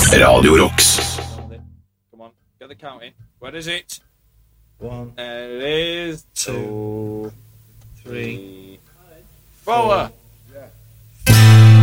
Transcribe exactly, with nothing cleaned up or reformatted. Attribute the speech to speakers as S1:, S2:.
S1: Radio Rocks.
S2: Come on, get the counting. Where is it?
S3: One,
S2: There it is.
S3: two, three,
S2: Four.